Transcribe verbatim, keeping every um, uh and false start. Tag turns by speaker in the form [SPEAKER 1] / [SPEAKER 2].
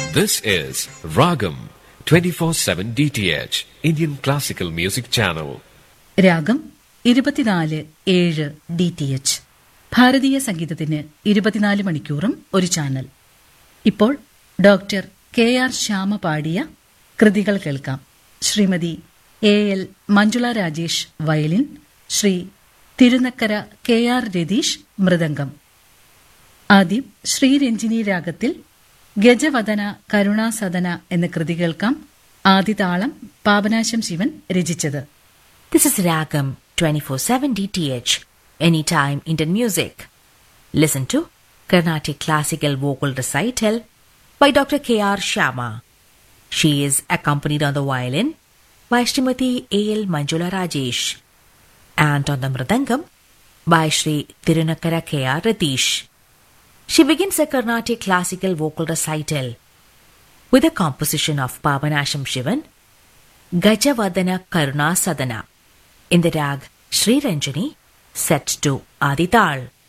[SPEAKER 1] This is Ragam twenty-four seven D T H, Indian Classical Music Channel.
[SPEAKER 2] രാഗം ഇരുപത്തിനാല് ഏഴ് D T H, ഭാരതീയ സംഗീതത്തിന് ഇരുപത്തിനാല് മണിക്കൂറും ഒരു ചാനൽ. ഇപ്പോൾ ഡോക്ടർ കെ ആർ ശ്യാമ പാടിയ കൃതികൾ കേൾക്കാം. Shrimati A L Manjula Rajesh violin, Shri Thirunakkara K R Ratheesh mridangam. ആദ്യം ശ്രീരഞ്ജിനി രാഗത്തിൽ ഗജവദന കരുണാസദന എന്ന കൃതി കേൾക്കാം. ആദിതാളം പാപനാശം ശിവൻ രചിച്ചത്.
[SPEAKER 3] This is Ragam twenty-four seven D T H, Anytime Indian Music. Listen to Carnatic Classical Vocal Recital by Doctor K R Shyama. She is accompanied on the violin by Srimati A L Manjula Rajesh and on the mridangam by Shri Tirunakara K R Ratish. She begins a Carnatic Classical Vocal Recital with a composition of Pavanasham Shivan, Gajavadana Karuna Sadana, in the rag Sri Ranjani, set to Adi Tal.